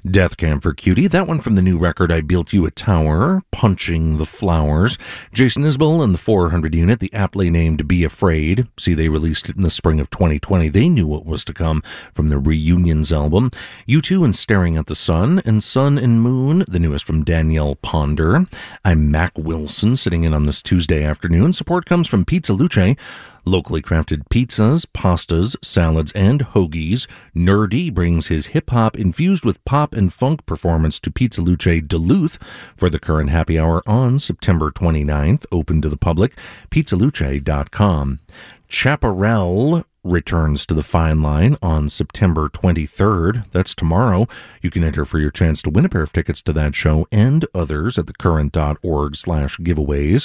Death Camp for Cutie, that one from the new record I Built You a Tower, Punching the Flowers. Jason Isbell and the 400 Unit, the aptly named Be Afraid. See, they released it in the spring of 2020. They knew what was to come from the Reunions album. U2 and Staring at the Sun, and Sun and Moon, the newest from Danielle Ponder. I'm Mac Wilson, sitting in on this Tuesday afternoon. Support comes from Pizza Luce. Locally crafted pizzas, pastas, salads, and hoagies. Nerdy brings his hip-hop infused with pop and funk performance to Pizza Luce Duluth for the current happy hour on September 29th, open to the public, pizzaluce.com. Chaparral returns to the Fine Line on September 23rd. That's tomorrow. You can enter for your chance to win a pair of tickets to that show and others at thecurrent.org/giveaways.